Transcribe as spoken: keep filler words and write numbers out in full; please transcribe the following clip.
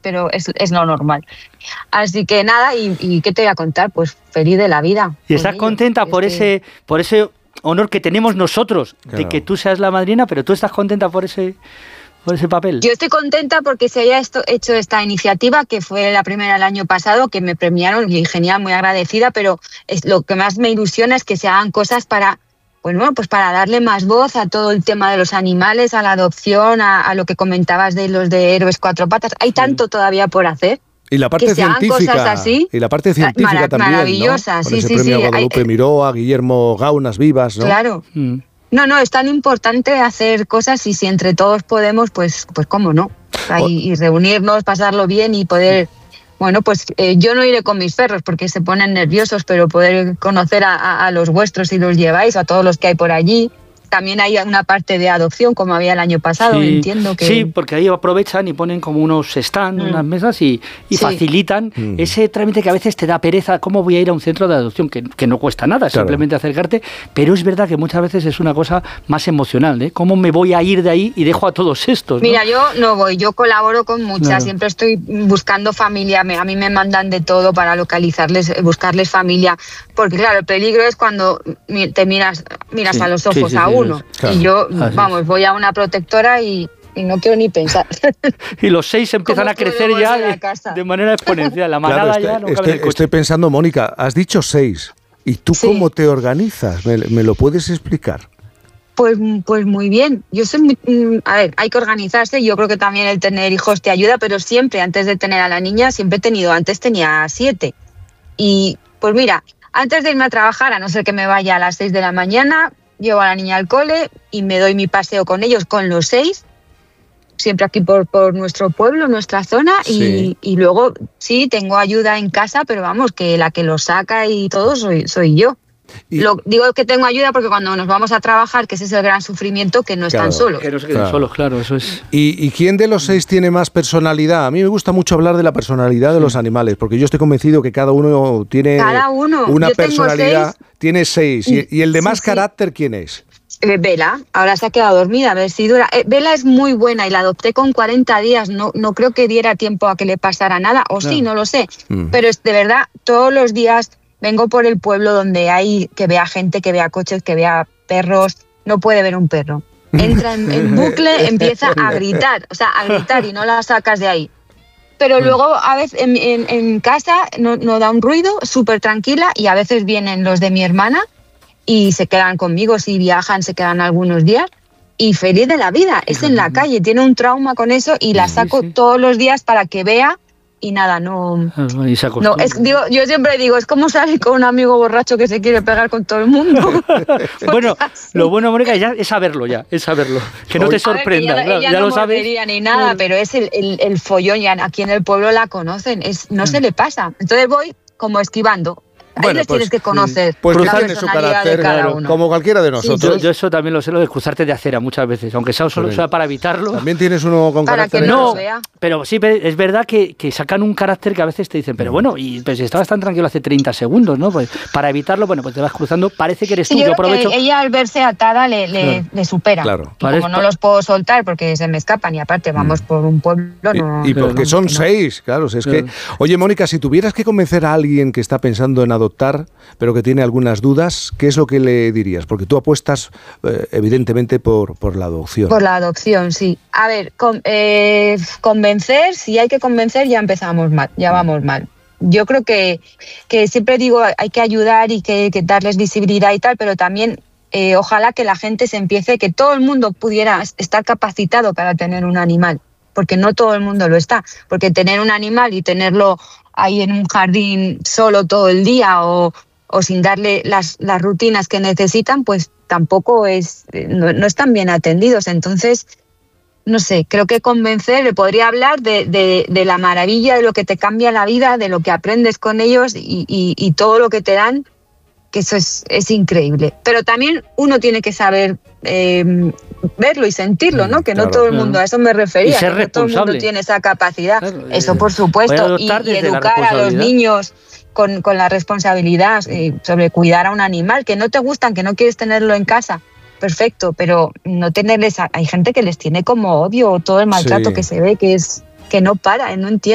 pero es, es lo normal. Así que nada, y, y ¿qué te voy a contar? Pues feliz de la vida. ¿Y estás ello. contenta por este... ese por ese honor que tenemos nosotros, claro, de que tú seas la madrina, pero tú estás contenta por ese... por ese papel? Yo estoy contenta porque se haya esto, hecho esta iniciativa, que fue la primera el año pasado, que me premiaron, y genial, muy agradecida, pero es, lo que más me ilusiona es que se hagan cosas para, pues bueno, pues para darle más voz a todo el tema de los animales, a la adopción, a, a lo que comentabas de los de héroes cuatro patas. Hay sí. tanto todavía por hacer. Y la parte que científica, cosas así, y la parte científica mar- también, maravillosa, ¿no? Con sí, ese sí, premio sí. a Guadalupe Hay, Miró, a Guillermo Gaunas Vivas, ¿no? Claro. Mm. No, no, es tan importante hacer cosas y si entre todos podemos, pues, pues cómo no. Y, y reunirnos, pasarlo bien y poder... Bueno, pues eh, yo no iré con mis perros porque se ponen nerviosos, pero poder conocer a, a, a los vuestros si los lleváis, a todos los que hay por allí. También hay una parte de adopción, como había el año pasado, sí, entiendo que... Sí, porque ahí aprovechan y ponen como unos stands, mm. unas mesas y, y sí. facilitan mm. ese trámite que a veces te da pereza. ¿Cómo voy a ir a un centro de adopción? Que, que no cuesta nada, claro. simplemente acercarte, pero es verdad que muchas veces es una cosa más emocional, ¿eh? ¿Cómo me voy a ir de ahí y dejo a todos estos? ¿no? Mira, yo no voy, yo colaboro con muchas, claro. siempre estoy buscando familia, me, a mí me mandan de todo para localizarles, buscarles familia, porque claro, el peligro es cuando te miras, miras sí. a los ojos sí, sí, a uno, sí, claro. y yo Así vamos, es. voy a una protectora y, y no quiero ni pensar. Y los seis empiezan a crecer ya de, de manera exponencial. La manada claro, este, ya no este, cabe en el coche. Estoy pensando, Mónica, has dicho seis. ¿Y tú sí. cómo te organizas? ¿Me, me lo puedes explicar? Pues, pues muy bien. Yo soy muy, a ver, hay que organizarse. Yo creo que también el tener hijos te ayuda, pero siempre, antes de tener a la niña, siempre he tenido, antes tenía siete. Y pues mira, antes de irme a trabajar, a no ser que me vaya a las seis de la mañana, llevo a la niña al cole y me doy mi paseo con ellos, con los seis, siempre aquí por, por nuestro pueblo, nuestra zona, sí. y, y luego sí, tengo ayuda en casa, pero vamos, que la que los saca y todo soy, soy yo. Y Lo, digo que tengo ayuda porque cuando nos vamos a trabajar, que ese es el gran sufrimiento, que no claro, están solos. Que no se queden claro. solos, claro, eso es. ¿Y, ¿Y quién de los seis tiene más personalidad? A mí me gusta mucho hablar de la personalidad de los animales, porque yo estoy convencido que cada uno tiene cada uno. una yo personalidad. Seis. Tiene seis. ¿Y, y el de más sí, sí. carácter quién es? Eh, Vela, ahora se ha quedado dormida, a ver si dura. Eh, Vela es muy buena y la adopté con cuarenta días, no, no creo que diera tiempo a que le pasara nada, o sí, no, no lo sé, mm. pero es de verdad, todos los días vengo por el pueblo donde hay, que vea gente, que vea coches, que vea perros, no puede ver un perro. Entra en, en bucle, empieza a gritar, o sea, a gritar y no la sacas de ahí. Pero luego a veces en, en, en casa no, no da un ruido, súper tranquila, y a veces vienen los de mi hermana y se quedan conmigo, si viajan se quedan algunos días, y feliz de la vida, es en la calle, tiene un trauma con eso y la saco sí, sí. todos los días para que vea. Y nada, no... no es, digo, yo siempre digo, es como salir con un amigo borracho que se quiere pegar con todo el mundo. Bueno, lo bueno, Mónica, ya es saberlo ya, es saberlo. Que no te sorprenda, ver, ella, claro, ella ya no lo sabes. Ni nada, pero es el, el, el follón, ya aquí en el pueblo la conocen, es, no se le pasa. Entonces voy como esquivando. Ahí bueno, les pues, tienes que conocer. Pues la tiene su carácter, claro, como cualquiera de nosotros. Sí, yo, yo eso también lo sé, lo de cruzarte de acera muchas veces, aunque sea solo sea para evitarlo. También tienes uno con para carácter. Que no, no vea. Pero sí, es verdad que, que sacan un carácter que a veces te dicen, pero bueno, y pues si estabas tan tranquilo hace treinta segundos, ¿no? Pues para evitarlo, bueno, pues te vas cruzando, parece que eres tú, sí, yo, yo aprovecho. Ella al verse atada le, le, claro. le supera. Claro. Y como no los puedo soltar porque se me escapan y aparte vamos mm. por un pueblo, no. Y, y porque son no. seis, claro, es claro. que... Oye, Mónica, si tuvieras que convencer a alguien que está pensando en adoptar, pero que tiene algunas dudas, ¿qué es lo que le dirías? Porque tú apuestas, eh, evidentemente, por, por la adopción. Por la adopción, sí. A ver, con, eh, convencer, si hay que convencer, ya empezamos mal, ya vamos mal. Yo creo que, que siempre digo, hay que ayudar y que, que darles visibilidad y tal, pero también eh, ojalá que la gente se empiece, que todo el mundo pudiera estar capacitado para tener un animal, porque no todo el mundo lo está. Porque tener un animal y tenerlo ahí en un jardín solo todo el día o... o sin darle las, las rutinas que necesitan, pues tampoco es, no, no están bien atendidos. Entonces, no sé, creo que convencer, le podría hablar de, de, de la maravilla, de lo que te cambia la vida, de lo que aprendes con ellos y, y, y todo lo que te dan, que eso es, es increíble. Pero también uno tiene que saber eh, verlo y sentirlo, ¿no? Que claro, no todo el mundo, a eso me refería, y ser que no todo el mundo tiene esa capacidad. Claro, eso por supuesto, y, y educar a los niños Con, con la responsabilidad eh, sobre cuidar a un animal, que no te gustan, que no quieres tenerlo en casa, perfecto, pero no tenerles, a, hay gente que les tiene como odio, todo el maltrato sí. que se ve, que es que no para, no entiendo.